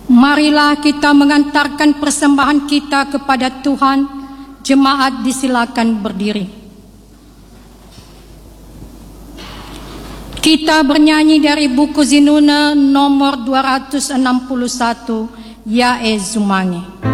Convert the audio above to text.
Marilah kita mengantarkan persembahan kita kepada Tuhan. Jemaat disilakan berdiri. Kita bernyanyi dari buku Zinune nomor 261, Yae Zumange.